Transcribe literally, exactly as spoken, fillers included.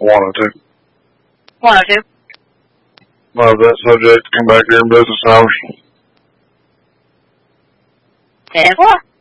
one oh two. one oh two. Well, that subject come back here in business hours. ten four.